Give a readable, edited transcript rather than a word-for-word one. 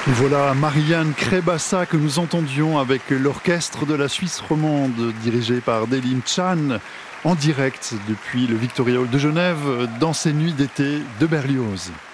Et voilà Marianne Krebassa que nous entendions avec l'orchestre de la Suisse romande dirigé par Delim Chan en direct depuis le Victoria Hall de Genève dans ces nuits d'été de Berlioz.